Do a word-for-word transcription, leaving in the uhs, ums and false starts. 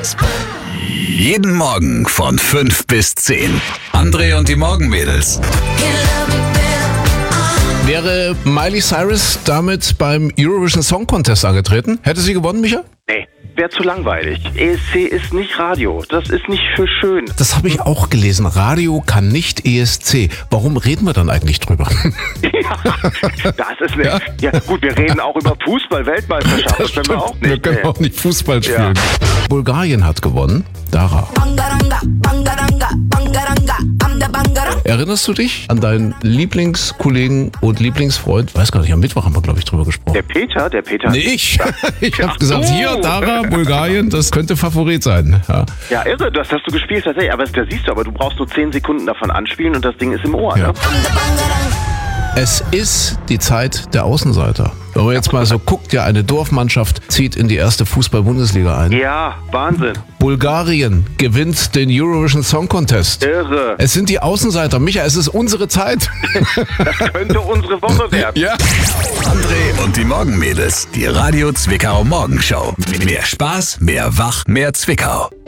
Jeden Morgen von fünf bis zehn. André und die Morgenmädels. Wäre Miley Cyrus damit beim Eurovision Song Contest angetreten? Hätte sie gewonnen, Micha? Nee, wäre zu langweilig. E S C ist nicht Radio. Das ist nicht für schön. Das habe ich auch gelesen. Radio kann nicht E S C. Warum reden wir dann eigentlich drüber? Ja, das ist nicht. Ja. ja gut, wir reden auch über Fußball-Weltmeisterschaft. Das, das können wir auch nicht. Wir können nee. auch nicht Fußball spielen. Ja. Bulgarien hat gewonnen. Dara. Erinnerst du dich an deinen Lieblingskollegen und Lieblingsfreund? Weiß gar nicht, am Mittwoch haben wir, glaube ich, drüber gesprochen. Der Peter, der Peter. Nee, ich. Ich habe Ach gesagt, so. hier, Dara, Bulgarien, das könnte Favorit sein. Ja. Ja, irre, das hast du gespielt tatsächlich. Aber da siehst du, aber du brauchst nur zehn Sekunden davon anspielen und das Ding ist im Ohr. Ja. Ne? Es ist die Zeit der Außenseiter. Wenn man jetzt mal so guckt, ja, eine Dorfmannschaft zieht in die erste Fußball-Bundesliga ein. Ja, Wahnsinn. Bulgarien gewinnt den Eurovision Song Contest. Irre. Es sind die Außenseiter. Micha, es ist unsere Zeit. Das könnte unsere Woche werden. Ja. André und die Morgenmädels. Die Radio Zwickau Morgenshow. Mehr Spaß, mehr Wach, mehr Zwickau.